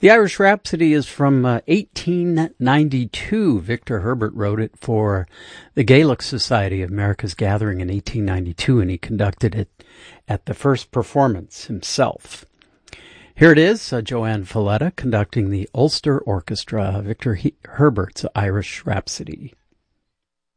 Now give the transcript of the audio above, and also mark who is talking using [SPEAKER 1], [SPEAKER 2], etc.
[SPEAKER 1] The Irish Rhapsody is from 1892. Victor Herbert wrote it for the Gaelic Society of America's Gathering in 1892, and he conducted it at the first performance himself. Here it is, Joanne Falletta conducting the Ulster Orchestra, Victor Herbert's Irish Rhapsody.